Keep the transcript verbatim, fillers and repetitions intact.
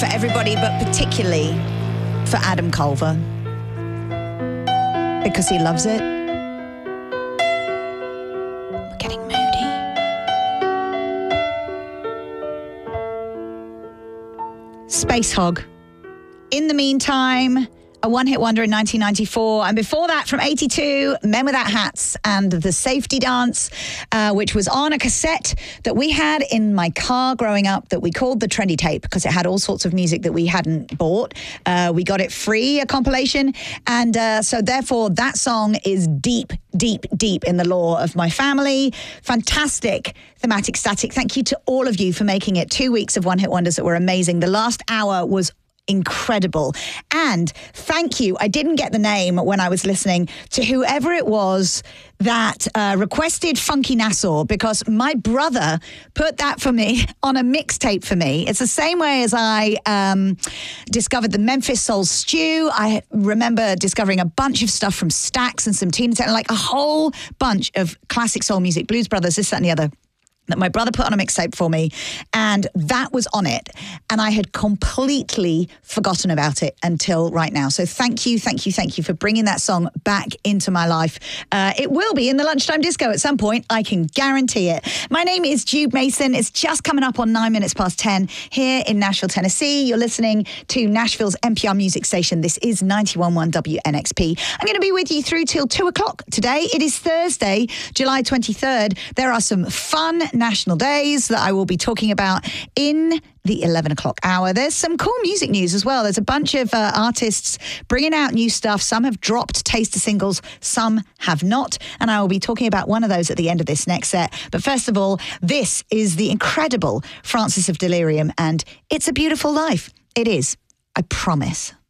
for everybody, but particularly for Adam Culver, because he loves it. We're getting moody. Space Hog. In the meantime, a one-hit wonder in nineteen ninety-four. And before that, from eighty-two, Men Without Hats and The Safety Dance, uh, which was on a cassette that we had in my car growing up that we called the Trendy Tape because it had all sorts of music that we hadn't bought. Uh, we got it free, a compilation. And uh, so therefore, that song is deep, deep, deep in the lore of my family. Fantastic thematic static. Thank you to all of you for making it two weeks of one-hit wonders that were amazing. The last hour was incredible. And thank you, I didn't get the name when I was listening, to whoever it was that uh, requested Funky Nassau, because my brother put that for me on a mixtape for me. It's the same way as I um, discovered the Memphis Soul Stew. I remember discovering a bunch of stuff from Stax and some Tina Turner, like a whole bunch of classic soul music, Blues Brothers, this, that and the other, that my brother put on a mixtape for me, and that was on it. And I had completely forgotten about it until right now. So thank you, thank you, thank you for bringing that song back into my life. Uh, it will be in the Lunchtime Disco at some point, I can guarantee it. My name is Jude Mason. It's just coming up on nine minutes past ten here in Nashville, Tennessee. You're listening to Nashville's N P R music station. This is ninety-one point one W N X P. I'm going to be with you through till two o'clock today. It is Thursday, July twenty-third. There are some fun national days that I will be talking about in the eleven o'clock hour. There's some cool music news as well. There's a bunch of uh, artists bringing out new stuff. Some have dropped taster singles, some have not. And I will be talking about one of those at the end of this next set. But first of all, this is the incredible Francis of Delirium, and It's a Beautiful Life. It is, I promise.